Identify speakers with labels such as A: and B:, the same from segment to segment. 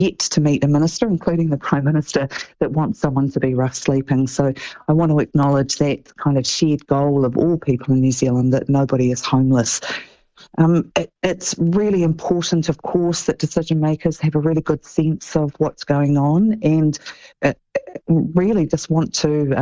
A: yet to meet a minister, including the Prime Minister, that wants someone to be rough sleeping. So I want to acknowledge that kind of shared goal of all people in New Zealand, that nobody is homeless. It's really important, of course, that decision makers have a really good sense of what's going on, and really just want to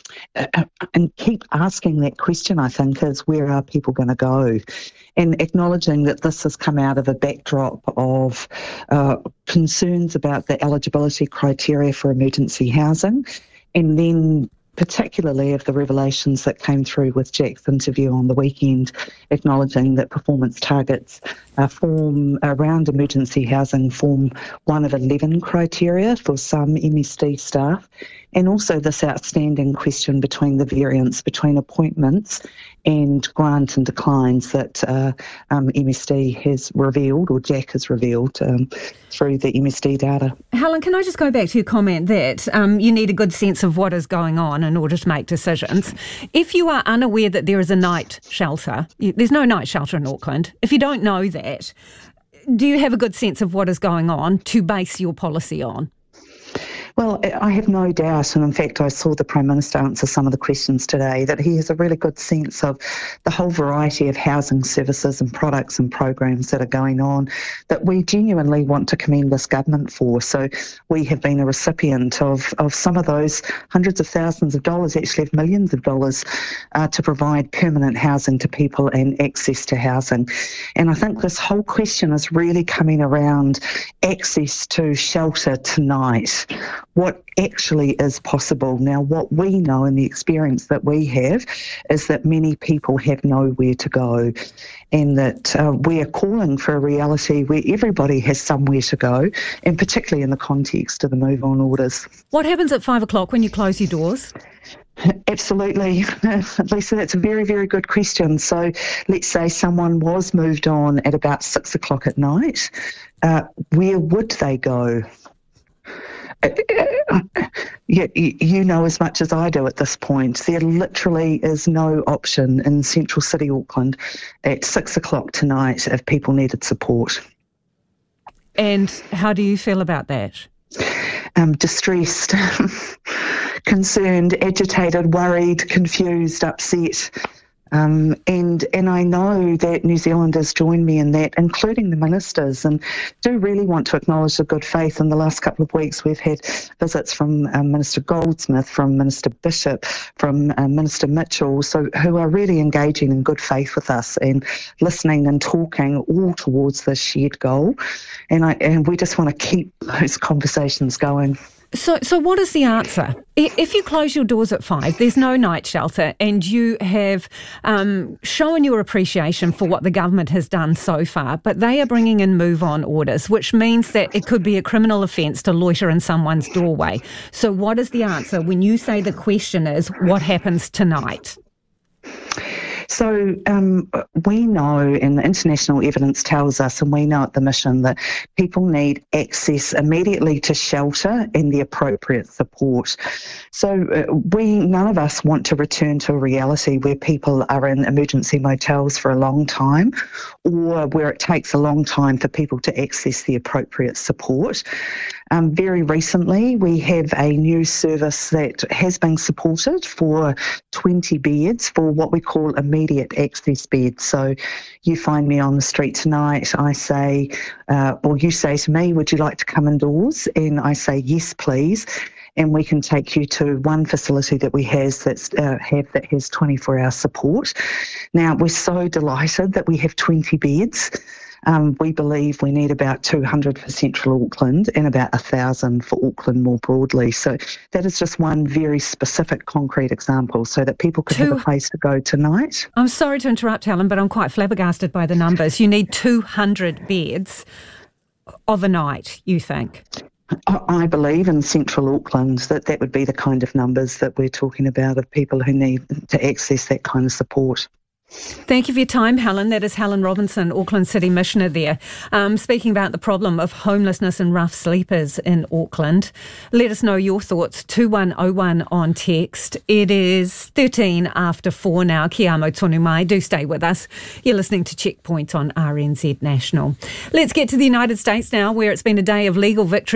A: and keep asking that question, I think, is where are people going to go? And acknowledging that this has come out of a backdrop of concerns about the eligibility criteria for emergency housing, and then particularly of the revelations that came through with Jack's interview on the weekend, acknowledging that performance targets form around emergency housing form one of 11 criteria for some MSD staff, and also this outstanding question between the variance between appointments and grant and declines that MSD has revealed, or Jack has revealed through the MSD data.
B: Helen, can I just go back to your comment that you need a good sense of what is going on in order to make decisions? If you are unaware that there is a night shelter, there's no night shelter in Auckland. If you don't know that, do you have a good sense of what is going on to base your policy on?
A: Well, I have no doubt, and in fact I saw the Prime Minister answer some of the questions today, that he has a really good sense of the whole variety of housing services and products and programs that are going on that we genuinely want to commend this government for. So we have been a recipient of some of those hundreds of thousands of dollars, actually of millions of dollars, to provide permanent housing to people and access to housing. And I think this whole question is really coming around access to shelter tonight. What actually is possible. Now, what we know and the experience that we have is that many people have nowhere to go, and that we are calling for a reality where everybody has somewhere to go, and particularly in the context of the move on orders.
B: What happens at 5 o'clock when you close your doors?
A: Absolutely. Lisa, that's a very, very good question. So let's say someone was moved on at about 6 o'clock at night. Where would they go? You know as much as I do at this point. There literally is no option in central city Auckland at 6 o'clock tonight if people needed support.
B: And how do you feel about that?
A: Distressed, concerned, agitated, worried, confused, upset. And I know that New Zealanders join me in that, including the ministers, and do really want to acknowledge the good faith. In the last couple of weeks, we've had visits from Minister Goldsmith, from Minister Bishop, from Minister Mitchell, so who are really engaging in good faith with us and listening and talking all towards this shared goal. And we just want to keep those conversations going.
B: So what is the answer? If you close your doors at 5, there's no night shelter, and you have shown your appreciation for what the government has done so far, but they are bringing in move-on orders, which means that it could be a criminal offence to loiter in someone's doorway. So what is the answer when you say the question is, what happens tonight?
A: So we know, and the international evidence tells us, and we know at the mission, that people need access immediately to shelter and the appropriate support. So none of us want to return to a reality where people are in emergency motels for a long time, or where it takes a long time for people to access the appropriate support. Very recently, we have a new service that has been supported for 20 beds for what we call immediate access beds. So you find me on the street tonight, I say, or you say to me, would you like to come indoors? And I say, yes, please. And we can take you to one facility that we have that has 24-hour support. Now, we're so delighted that we have 20 beds. We believe we need about 200 for Central Auckland and about 1,000 for Auckland more broadly. So that is just one very specific concrete example so that people could have a place to go tonight.
B: I'm sorry to interrupt, Helen, but I'm quite flabbergasted by the numbers. You need 200 beds of a night, you think?
A: I believe in Central Auckland that would be the kind of numbers that we're talking about of people who need to access that kind of support.
B: Thank you for your time, Helen. That is Helen Robinson, Auckland City Missioner there, speaking about the problem of homelessness and rough sleepers in Auckland. Let us know your thoughts, 2101 on text. It is 13 after 4 now. Ki amo tonu mai. Do stay with us. You're listening to Checkpoint on RNZ National. Let's get to the United States now, where it's been a day of legal victory